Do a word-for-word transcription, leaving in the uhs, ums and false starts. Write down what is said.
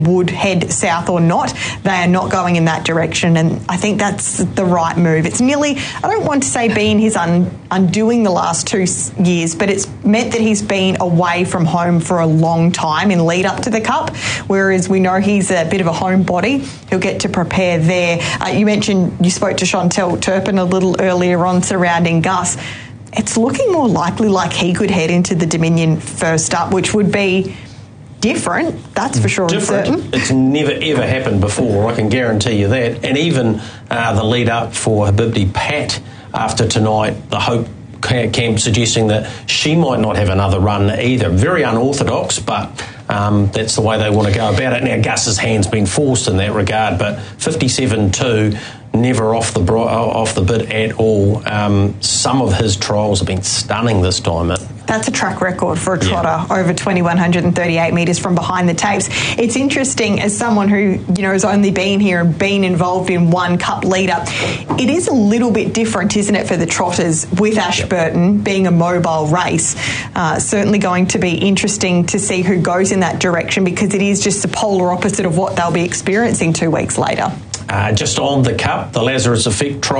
would head south or not. They are not going in that direction, and I think that's the right move. It's nearly, I don't want to say being his un, undoing the last two years, but it's meant that he's been away from home for a long time in lead up to the Cup, whereas we know he's a bit of a homebody. He'll get to prepare there. Uh, you mentioned, you spoke to Chantel Turpin a little earlier on surrounding Gus. It's looking more likely like he could head into the Dominion first up, which would be different, that's for sure. Different. And certain. It's never ever happened before, I can guarantee you that. And even uh, the lead up for Habibti Pat after tonight, the Hope camp suggesting that she might not have another run either. Very unorthodox, but um, that's the way they want to go about it. Now, Gus's hand's been forced in that regard, but fifty-seven two, never off the bro- off the bit at all. Um, some of his trials have been stunning this time. That's a track record for a trotter, yeah. over two thousand one hundred thirty-eight metres from behind the tapes. It's interesting, as someone who, you know, has only been here and been involved in one Cup lead-up, it is a little bit different, isn't it, for the trotters with Ashburton yep. being a mobile race. Uh, certainly going to be interesting to see who goes in that direction, because it is just the polar opposite of what they'll be experiencing two weeks later. Uh, just on the Cup, the Lazarus Effect trial.